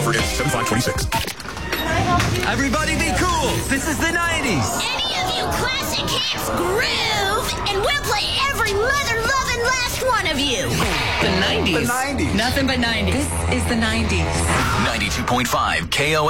Offer ends 7/5/26. Everybody be cool. This is the 90s. Any of you classic hits groove, and we'll play every mother-loving last one of you. The 90s. The 90s. Nothing but 90s. This is the 90s. 92.5 KOA.